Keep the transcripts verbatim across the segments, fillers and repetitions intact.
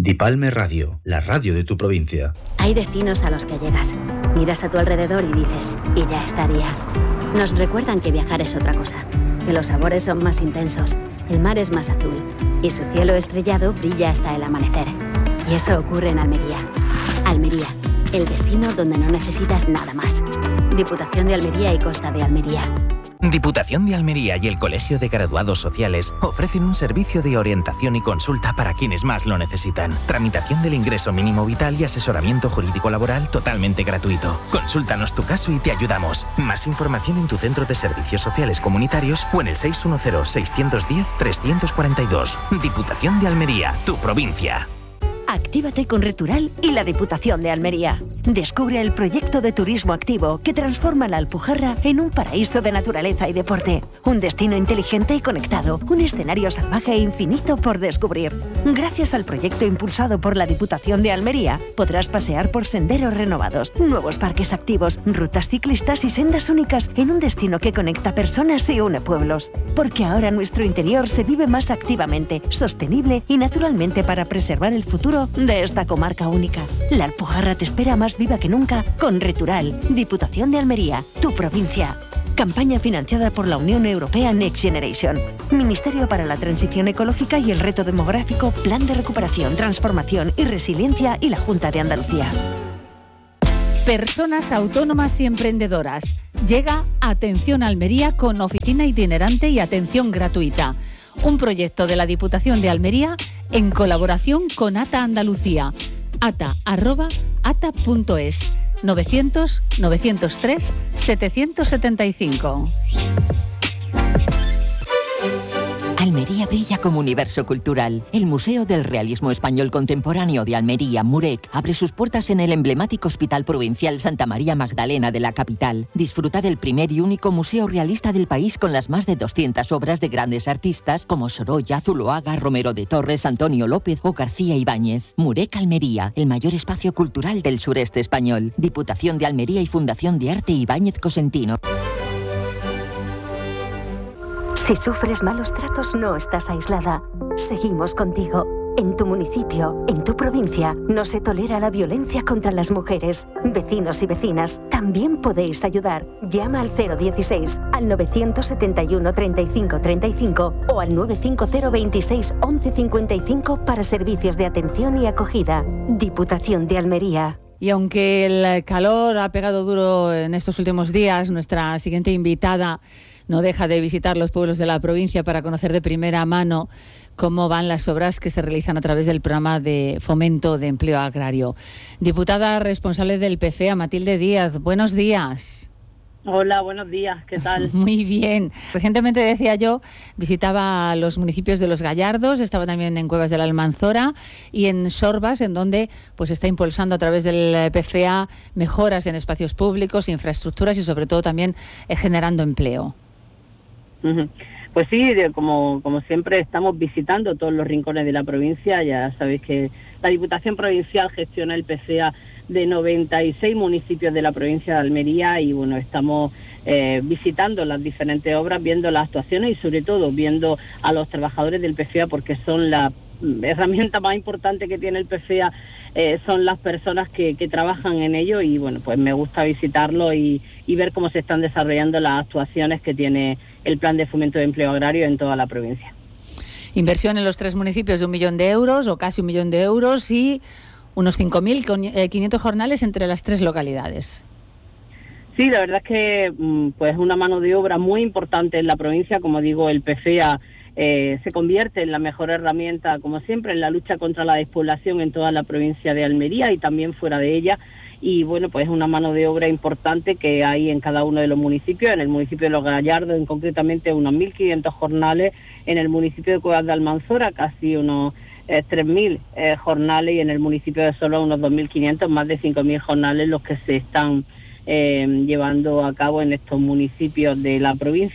Dipalme Radio, la radio de tu provincia. Hay destinos a los que llegas, miras a tu alrededor y dices, y ya estaría. Nos recuerdan que viajar es otra cosa, que los sabores son más intensos, el mar es más azul y su cielo estrellado brilla hasta el amanecer. Y eso ocurre en Almería. Almería, el destino donde no necesitas nada más. Diputación de Almería y Costa de Almería. Diputación de Almería y el Colegio de Graduados Sociales ofrecen un servicio de orientación y consulta para quienes más lo necesitan. Tramitación del ingreso mínimo vital y asesoramiento jurídico laboral totalmente gratuito. Consúltanos tu caso y te ayudamos. Más información en tu centro de servicios sociales comunitarios o en el seis uno cero, seis uno cero, tres cuatro dos. Diputación de Almería, tu provincia. Actívate con Retural y la Diputación de Almería. Descubre el proyecto de turismo activo que transforma la Alpujarra en un paraíso de naturaleza y deporte. Un destino inteligente y conectado. Un escenario salvaje e infinito por descubrir. Gracias al proyecto impulsado por la Diputación de Almería, podrás pasear por senderos renovados, nuevos parques activos, rutas ciclistas y sendas únicas en un destino que conecta personas y une pueblos. Porque ahora nuestro interior se vive más activamente, sostenible y naturalmente para preservar el futuro de esta comarca única. La Alpujarra te espera más viva que nunca con Retural, Diputación de Almería, tu provincia. Campaña financiada por la Unión Europea Next Generation. Ministerio para la Transición Ecológica y el Reto Demográfico, Plan de Recuperación, Transformación y Resiliencia y la Junta de Andalucía. Personas autónomas y emprendedoras. Llega Atención Almería con oficina itinerante y atención gratuita. Un proyecto de la Diputación de Almería en colaboración con ATA Andalucía. ata arroba ata punto es novecientos, novecientos tres, setecientos setenta y cinco. Almería brilla como universo cultural. El Museo del Realismo Español Contemporáneo de Almería, MUREC, abre sus puertas en el emblemático Hospital Provincial Santa María Magdalena de la capital. Disfruta del primer y único museo realista del país con las más de doscientas obras de grandes artistas como Sorolla, Zuloaga, Romero de Torres, Antonio López o García Ibáñez. MUREC Almería, el mayor espacio cultural del sureste español. Diputación de Almería y Fundación de Arte Ibáñez Cosentino. Si sufres malos tratos, no estás aislada. Seguimos contigo. En tu municipio, en tu provincia, no se tolera la violencia contra las mujeres. Vecinos y vecinas, también podéis ayudar. Llama al cero dieciséis, al novecientos setenta y uno, treinta y cinco, treinta y cinco o al nueve cinco cero, veintiséis, once cincuenta y cinco para servicios de atención y acogida. Diputación de Almería. Y aunque el calor ha pegado duro en estos últimos días, nuestra siguiente invitada no deja de visitar los pueblos de la provincia para conocer de primera mano cómo van las obras que se realizan a través del programa de fomento de empleo agrario. Diputada responsable del P F E A, Matilde Díaz, buenos días. Hola, buenos días, ¿qué tal? Muy bien. Recientemente, decía yo, visitaba los municipios de Los Gallardos, estaba también en Cuevas de la Almanzora y en Sorbas, en donde pues está impulsando a través del P F E A mejoras en espacios públicos, infraestructuras y sobre todo también eh, generando empleo. Uh-huh. Pues sí, de, como, como siempre estamos visitando todos los rincones de la provincia. Ya sabéis que la Diputación Provincial gestiona el P F E A de noventa y seis municipios de la provincia de Almería y bueno, estamos eh, visitando las diferentes obras, viendo las actuaciones y sobre todo viendo a los trabajadores del P F E A porque son la herramienta más importante que tiene el P F E A, eh, son las personas que, que trabajan en ello y bueno, pues me gusta visitarlo y, y ver cómo se están desarrollando las actuaciones que tiene el Plan de Fomento de Empleo Agrario en toda la provincia. Inversión en los tres municipios de un millón de euros o casi un millón de euros y unos cinco mil quinientos jornales entre las tres localidades. Sí, la verdad es que pues una mano de obra muy importante en la provincia. Como digo, el P F E A eh, se convierte en la mejor herramienta, como siempre, en la lucha contra la despoblación en toda la provincia de Almería y también fuera de ella. Y bueno, pues una mano de obra importante que hay en cada uno de los municipios. En el municipio de Los Gallardos, en concretamente, unos mil quinientos jornales. En el municipio de Cuevas de Almanzora, casi unos eh, tres mil eh, jornales. Y en el municipio de Solos, unos dos mil quinientos, más de cinco mil jornales los que se están eh, llevando a cabo en estos municipios de la provincia.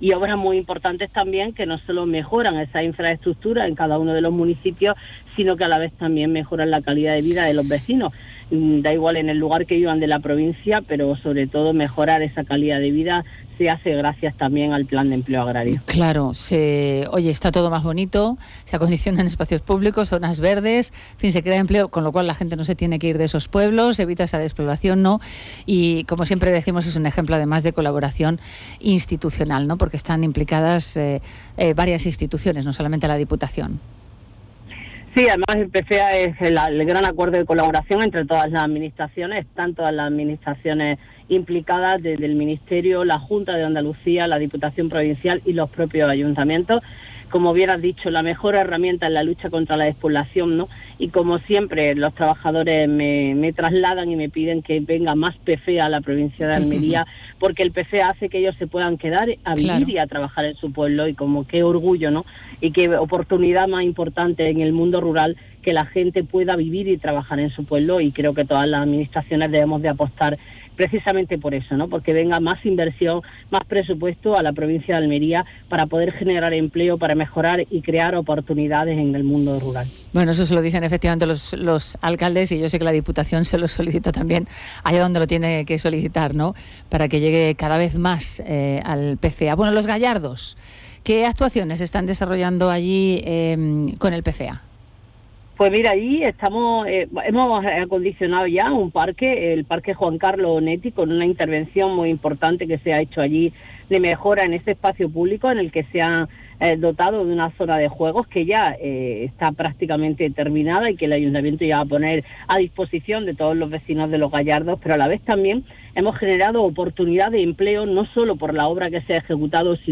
y obras muy importantes también que no solo mejoran esa infraestructura en cada uno de los municipios, sino que a la vez también mejoran la calidad de vida de los vecinos. Da igual en el lugar que vivan de la provincia, pero sobre todo mejorar esa calidad de vida se hace gracias también al Plan de Empleo Agrario. Claro, se, oye, está todo más bonito, se acondicionan espacios públicos, zonas verdes, en fin, se crea empleo, con lo cual la gente no se tiene que ir de esos pueblos, evita esa despoblación, ¿no? Y como siempre decimos, es un ejemplo además de colaboración institucional, ¿no? Porque están implicadas eh, eh, varias instituciones, no solamente la Diputación. Sí, además el P C A es el, el gran acuerdo de colaboración entre todas las administraciones, están todas las administraciones implicadas, desde el Ministerio, la Junta de Andalucía, la Diputación Provincial y los propios ayuntamientos. Como bien has dicho, la mejor herramienta en la lucha contra la despoblación, ¿no? Y como siempre, los trabajadores me, me trasladan y me piden que venga más P C A a la provincia de Almería, porque el P C A hace que ellos se puedan quedar a vivir claro. y a trabajar en su pueblo, y como qué orgullo, ¿no? Y qué oportunidad más importante en el mundo rural que la gente pueda vivir y trabajar en su pueblo, y creo que todas las administraciones debemos de apostar precisamente por eso, ¿no? Porque venga más inversión, más presupuesto a la provincia de Almería para poder generar empleo, para mejorar y crear oportunidades en el mundo rural. Bueno, eso se lo dicen efectivamente los, los alcaldes, y yo sé que la Diputación se lo solicita también allá donde lo tiene que solicitar, ¿no? Para que llegue cada vez más eh, al P C A. Bueno, los gallardos, ¿qué actuaciones se están desarrollando allí eh, con el P C A? Pues mira, ahí estamos, eh, hemos acondicionado ya un parque, el Parque Juan Carlos Onetti, con una intervención muy importante que se ha hecho allí de mejora en ese espacio público, en el que se ha eh, dotado de una zona de juegos que ya eh, está prácticamente terminada y que el Ayuntamiento ya va a poner a disposición de todos los vecinos de Los Gallardos, pero a la vez también hemos generado oportunidad de empleo, no solo por la obra que se ha ejecutado, sino